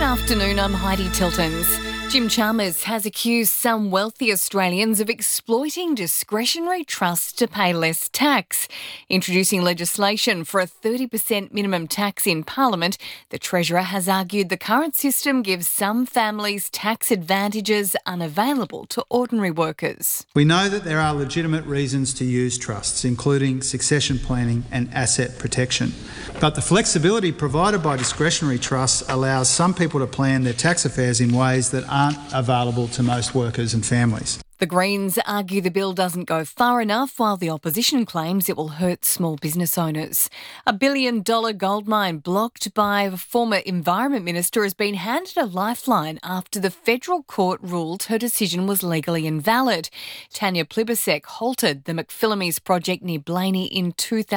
afternoon, I'm Heidi Tiltons. Jim Chalmers has accused some wealthy Australians of exploiting discretionary trusts to pay less tax. Introducing legislation for a 30% minimum tax in Parliament, the Treasurer has argued the current system gives some families tax advantages unavailable to ordinary workers. We know that there are legitimate reasons to use trusts, including succession planning and asset protection. But the flexibility provided by discretionary trusts allows some people to plan their tax affairs in ways that aren't available to most workers and families. The Greens argue the bill doesn't go far enough, while the opposition claims it will hurt small business owners. A $1 billion gold mine blocked by a former Environment Minister has been handed a lifeline after the federal court ruled her decision was legally invalid. Tanya Plibersek halted the McPhillamys project near Blaney in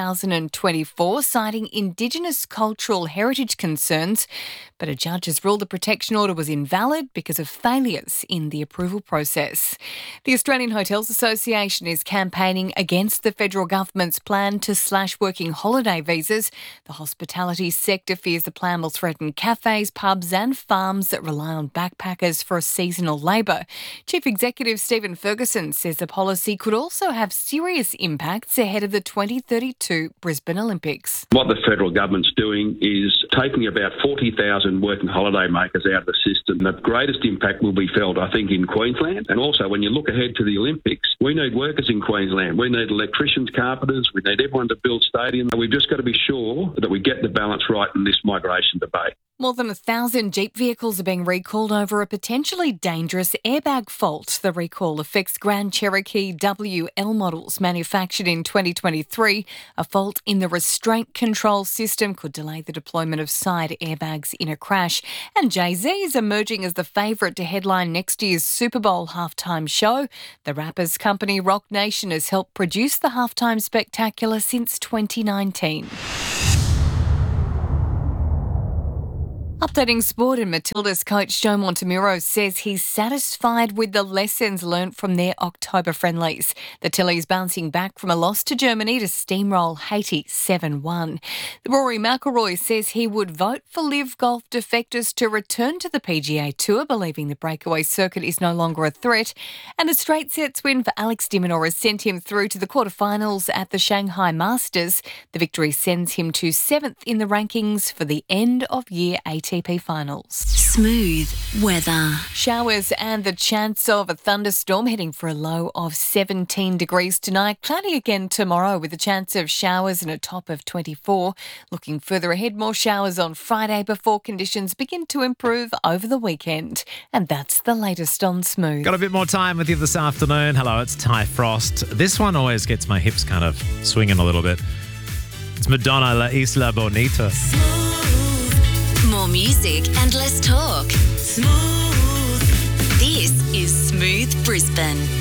2024, citing Indigenous cultural heritage concerns, but a judge has ruled the protection order was invalid because of failures in the approval process. The Australian Hotels Association is campaigning against the federal government's plan to slash working holiday visas. The hospitality sector fears the plan will threaten cafes, pubs and farms that rely on backpackers for seasonal labour. Chief Executive Stephen Ferguson says the policy could also have serious impacts ahead of the 2032 Brisbane Olympics. What the federal government's doing is taking about 40,000 working holiday makers out of the system. The greatest impact will be felt, I think, in Queensland. And also, when you look ahead to the Olympics, we need workers in Queensland. We need electricians, carpenters. We need everyone to build stadiums. We've just got to be sure that we get the balance right in this migration debate. More than 1,000 Jeep vehicles are being recalled over a potentially dangerous airbag fault. The recall affects Grand Cherokee WL models manufactured in 2023. A fault in the restraint control system could delay the deployment of side airbags in a crash. And Jay-Z is emerging as the favourite to headline next year's Super Bowl halftime show. The rapper's company Rock Nation has helped produce the halftime spectacular since 2019. Updating sport, and Matilda's coach Joe Montemuro says he's satisfied with the lessons learnt from their October friendlies. The Tillies bouncing back from a loss to Germany to steamroll Haiti 7-1. Rory McIlroy says he would vote for Live Golf defectors to return to the PGA Tour, believing the breakaway circuit is no longer a threat. And a straight sets win for Alex de Minaur has sent him through to the quarterfinals at the Shanghai Masters. The victory sends him to 7th in the rankings for the end of year ATP Finals. Smooth weather. Showers and the chance of a thunderstorm, heading for a low of 17 degrees tonight. Cloudy again tomorrow with a chance of showers and a top of 24. Looking further ahead, more showers on Friday before conditions begin to improve over the weekend. And that's the latest on Smooth. Got a bit more time with you this afternoon. Hello, it's Ty Frost. This one always gets my hips kind of swinging a little bit. It's Madonna, La Isla Bonita. More music and less talk. Smooth. This is Smooth Brisbane.